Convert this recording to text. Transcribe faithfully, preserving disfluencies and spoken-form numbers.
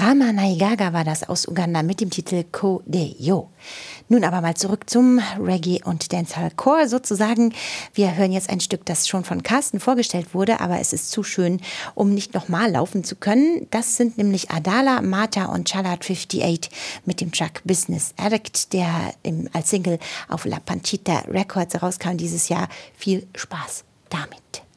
Rama Naigaga war das aus Uganda mit dem Titel Kodeyo. Nun aber mal zurück zum Reggae und Dancehall-Chor sozusagen. Wir hören jetzt ein Stück, das schon von Carsten vorgestellt wurde, aber es ist zu schön, um nicht nochmal laufen zu können. Das sind nämlich Adala, Martha und Chalat achtundfünfzig mit dem Track Business Addict, der im, als Single auf La Panchita Records herauskam dieses Jahr. Viel Spaß damit.